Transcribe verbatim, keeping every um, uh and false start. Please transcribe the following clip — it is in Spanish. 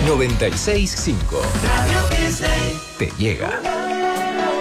noventa y seis punto cinco. Radio Disney. Te llega.